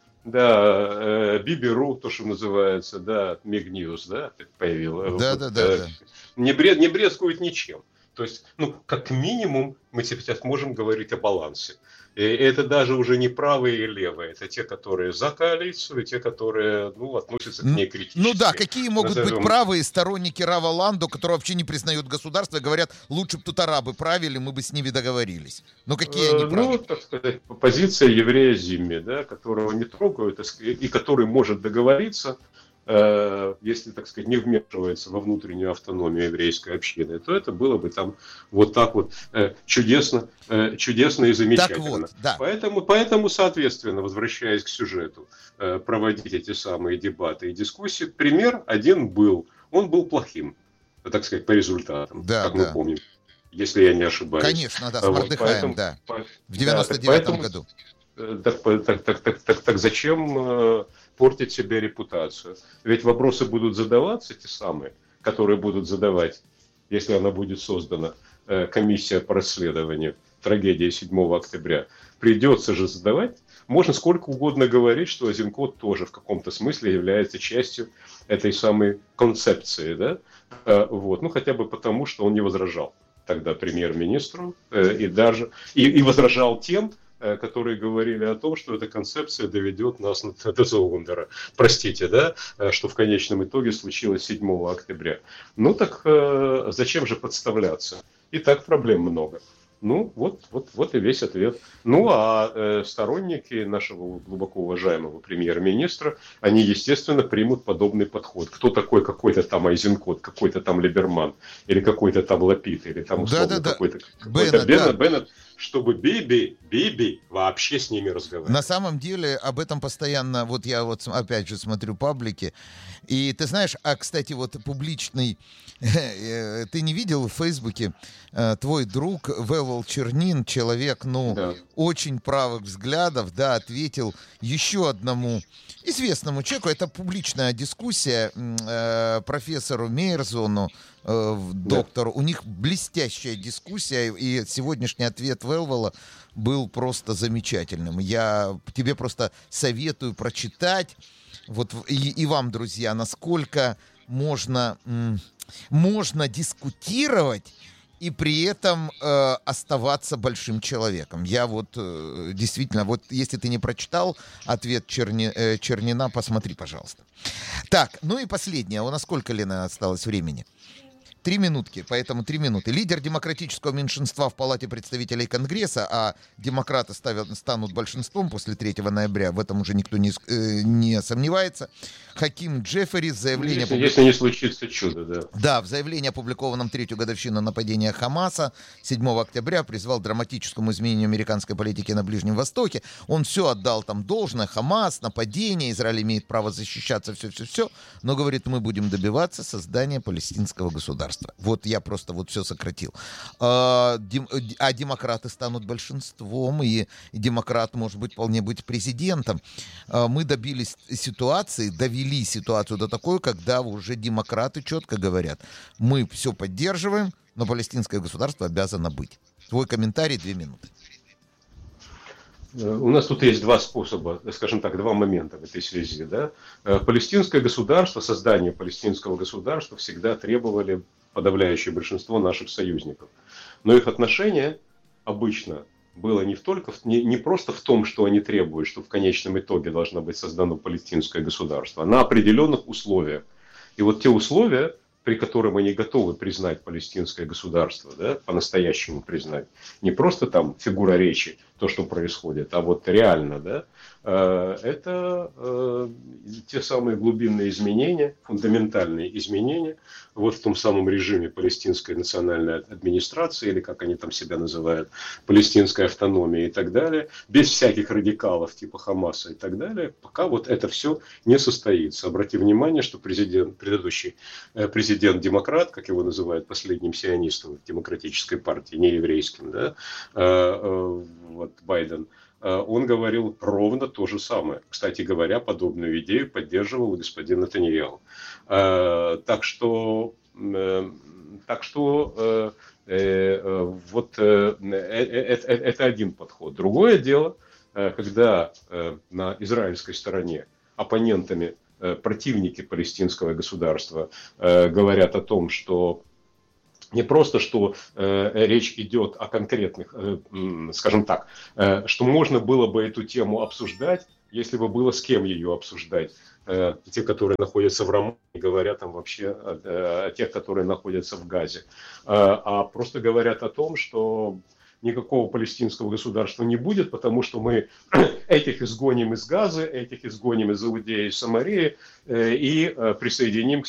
Да, Биберу, то, что называется, да, Мигньюз, да, появилось. Да, да, да, да. Не, бред, не брезгует ничем. То есть, ну, как минимум, мы сейчас можем говорить о балансе. И это даже уже не правые и левые. Это те, которые за коалицию, и те, которые, ну, относятся к ней критически. Ну да, какие могут Назовем... быть правые сторонники Рава Ландо, которые вообще не признают государство и говорят, лучше бы тут арабы правили, мы бы с ними договорились. Но какие они правые? Ну, так сказать, позиция еврея Зимми, да, которого не трогают и который может договориться, если, так сказать, не вмешивается во внутреннюю автономию еврейской общины, то это было бы там вот так вот чудесно, чудесно и замечательно. Вот, да. Поэтому, поэтому, соответственно, возвращаясь к сюжету, проводить эти самые дебаты и дискуссии, пример один был, он был плохим, так сказать, по результатам, да, как да. мы помним, если я не ошибаюсь. Конечно, да, с Мордыхаем, вот, да, в девяносто девятом да, году. Так, так, так, так, так, так зачем портить себе репутацию? Ведь вопросы будут задаваться те самые, которые будут задавать, если она будет создана, комиссия по расследованию трагедии седьмого октября. Придется же задавать. Можно сколько угодно говорить, что Азинкот тоже в каком-то смысле является частью этой самой концепции, да? Вот. Ну, хотя бы потому, что он не возражал тогда премьер-министру и даже и, и возражал тем, которые говорили о том, что эта концепция доведет нас до Заундера. Простите, да, что в конечном итоге случилось седьмого октября. Ну так э, зачем же подставляться? И так проблем много. Ну, вот, вот, вот и весь ответ. Ну, а э, сторонники нашего глубоко уважаемого премьер-министра, они, естественно, примут подобный подход. Кто такой какой-то там Айзенкот, какой-то там Либерман, или какой-то там Лапид, или там условно да, да, да. какой-то, какой-то Беннет, да. Беннет, чтобы Биби, Биби вообще с ними разговаривал. На самом деле об этом постоянно, вот я вот опять же смотрю паблики, и ты знаешь, а, кстати, вот публичный, ты не видел в Фейсбуке, твой друг Велвол Чернин, человек, ну, да. очень правых взглядов, да, ответил еще одному известному человеку, это публичная дискуссия э, профессору Мейерзону, э, доктору, да. у них блестящая дискуссия, и сегодняшний ответ Велвола был просто замечательным. Я тебе просто советую прочитать, вот и, и вам, друзья, насколько можно, м- можно дискутировать и при этом э, оставаться большим человеком. Я вот э, действительно, вот если ты не прочитал ответ Черни, э, Чернина, посмотри, пожалуйста. Так, ну и последнее. У нас сколько, Лена, осталось времени? Три минутки, поэтому три минуты. Лидер демократического меньшинства в Палате представителей Конгресса, а демократы ставят, станут большинством после третьего ноября, в этом уже никто не, э, не сомневается, Хаким Джефферис, заявление... Если, если не случится чудо, да. Да, в заявлении, опубликованном третью годовщину нападения Хамаса седьмого октября, призвал к драматическому изменению американской политики на Ближнем Востоке. Он все отдал там должное, Хамас, нападение, Израиль имеет право защищаться, все-все-все, но, говорит, мы будем добиваться создания палестинского государства. Вот я просто вот все сократил. А, дем, а демократы станут большинством, и, и демократ может быть вполне быть президентом. А, мы добились ситуации, довели ситуацию до такой, когда уже демократы четко говорят, мы все поддерживаем, но палестинское государство обязано быть. Твой комментарий, две минуты. У нас тут есть два способа, скажем так, два момента в этой связи. Да? Палестинское государство, создание палестинского государства всегда требовали подавляющее большинство наших союзников. Но их отношение обычно было не, только, не, не просто в том, что они требуют, что в конечном итоге должно быть создано палестинское государство, а на определенных условиях. И вот те условия при котором они готовы признать палестинское государство, да, по-настоящему признать. Не просто там фигура речи, то, что происходит, а вот реально, да, это те самые глубинные изменения, фундаментальные изменения вот в том самом режиме палестинской национальной администрации, или как они там себя называют, палестинской автономии и так далее, без всяких радикалов типа Хамаса и так далее, пока вот это все не состоится. Обрати внимание, что президент, предыдущий президент-демократ, как его называют последним сионистом демократической партии, не еврейским, да, вот Байден, он говорил ровно то же самое. Кстати говоря, подобную идею поддерживал господин Нетаньяху. Так что, так что вот это один подход. Другое дело, когда на израильской стороне оппонентами, противники палестинского государства говорят о том, что не просто, что э, речь идет о конкретных, э, скажем так, э, что можно было бы эту тему обсуждать, если бы было с кем ее обсуждать. Э, те, которые находятся в Рамалле, говорят там вообще о, о тех, которые находятся в Газе. Э, а просто говорят о том, что никакого палестинского государства не будет, потому что мы этих изгоним из Газы, этих изгоним из Иудеи и Самарии э, и э, присоединим к